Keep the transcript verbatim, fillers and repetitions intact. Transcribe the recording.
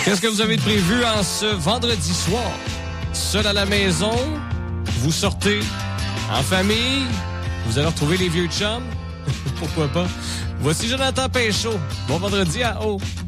Qu'est-ce que vous avez de prévu en ce vendredi soir? Seul à la maison? Vous sortez en famille? Vous allez retrouver les vieux chums? Pourquoi pas? Voici Jonathan Pinchot. Bon vendredi à O.